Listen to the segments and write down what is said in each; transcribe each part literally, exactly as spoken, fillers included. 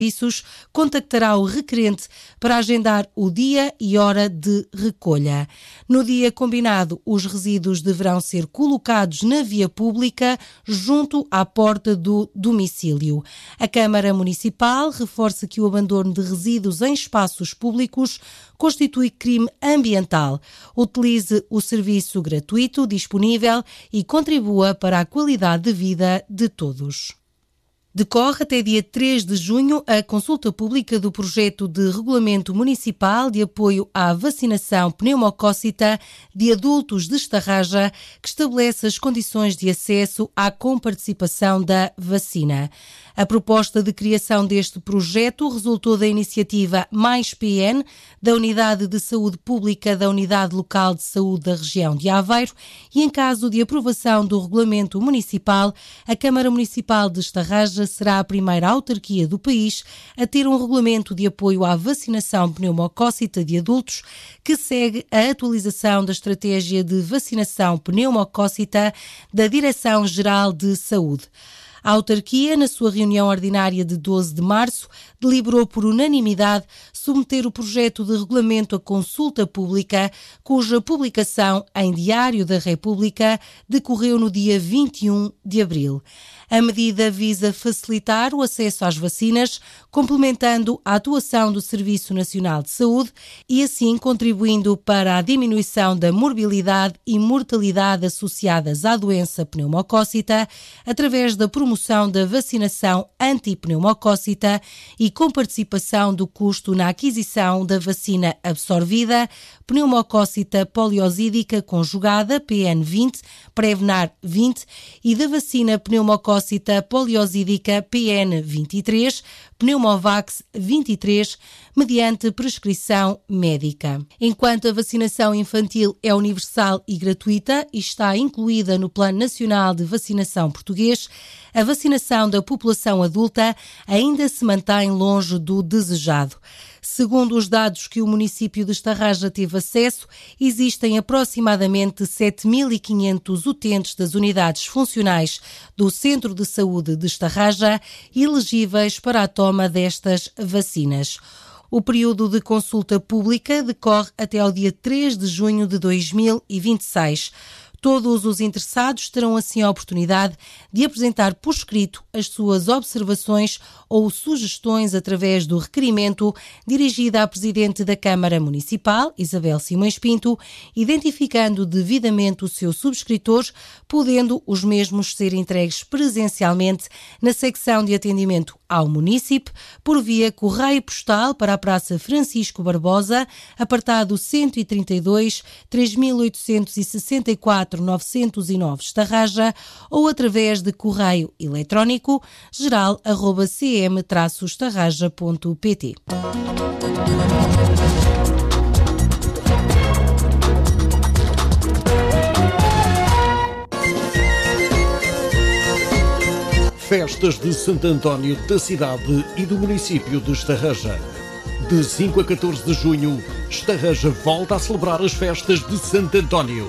serviços, contactará o requerente para agendar o dia e hora de recolha. No dia combinado, os resíduos deverão ser colocados na via pública junto à porta do domicílio. A Câmara Municipal reforça que o abandono de resíduos em espaços públicos constitui crime ambiental. Utilize o serviço gratuito disponível e contribua para a qualidade de vida de todos. Decorre até dia três de junho a consulta pública do projeto de Regulamento Municipal de apoio à vacinação pneumocócita de adultos de Estarraja, que estabelece as condições de acesso à comparticipação da vacina. A proposta de criação deste projeto resultou da iniciativa Mais P N, da Unidade de Saúde Pública da Unidade Local de Saúde da região de Aveiro, e em caso de aprovação do Regulamento Municipal, a Câmara Municipal de Estarraja será a primeira autarquia do país a ter um regulamento de apoio à vacinação pneumocócita de adultos que segue a atualização da estratégia de vacinação pneumocócita da Direção-Geral de Saúde. A autarquia, na sua reunião ordinária de doze de março, deliberou por unanimidade submeter o projeto de regulamento à consulta pública, cuja publicação em Diário da República decorreu no dia vinte e um de abril. A medida visa facilitar o acesso às vacinas, complementando a atuação do Serviço Nacional de Saúde e assim contribuindo para a diminuição da morbilidade e mortalidade associadas à doença pneumocócita, através da promoção da vacinação antipneumocócita e comparticipação do custo na aquisição da vacina absorvida, pneumocócita poliosídica conjugada, P N vinte, Prevnar vinte, e da vacina pneumocócita poliosídica, P N vinte e três, Pneumovax vinte e três, mediante prescrição médica. Enquanto a vacinação infantil é universal e gratuita e está incluída no Plano Nacional de Vacinação Português, a vacinação da população adulta ainda se mantém longe do desejado. Segundo os dados que o município de Estarraja teve acesso, existem aproximadamente sete mil e quinhentos utentes das unidades funcionais do Centro de Saúde de Estarraja elegíveis para a toma destas vacinas. O período de consulta pública decorre até ao dia três de junho de dois mil e vinte e seis. Todos os interessados terão assim a oportunidade de apresentar por escrito as suas observações ou sugestões através do requerimento dirigido à Presidente da Câmara Municipal, Isabel Simões Pinto, identificando devidamente o seu subscritor, podendo os mesmos ser entregues presencialmente na secção de atendimento ao munícipe, por via correio postal para a Praça Francisco Barbosa, apartado cento e trinta e dois, três mil oitocentos e sessenta e quatro, novecentos e nove Estarraja, ou através de correio eletrónico geral arroba c m traço estarraja ponto p t. Festas de Santo António da cidade e do município de Estarraja. De cinco a catorze de junho, Estarraja volta a celebrar as festas de Santo António.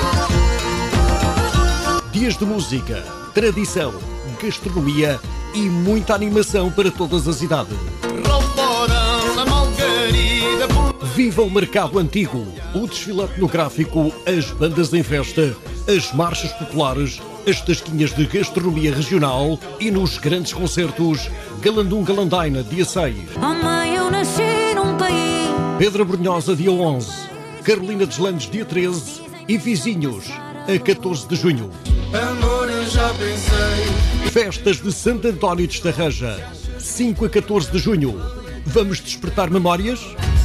Dias de música, tradição, gastronomia e muita animação para todas as idades. Viva o mercado antigo, o desfile etnográfico, as bandas em festa, as marchas populares, as tasquinhas de gastronomia regional e nos grandes concertos Galandum Galandaina, dia seis. Oh mãe, eu nasci num país. Pedra Brunhosa, dia onze. Carolina dos Landes, dia treze. E Vizinhos, a catorze de junho. Amor, eu já pensei. Festas de Santo António de Estarraja, cinco a catorze de junho. Vamos despertar memórias?